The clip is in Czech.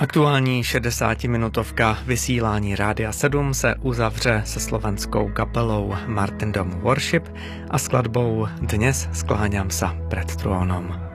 Aktuální 60-minutovka vysílání Rádia 7 se uzavře se slovenskou kapelou Martyrdom Worship a skladbou Dnes skláňam sa pred trónom.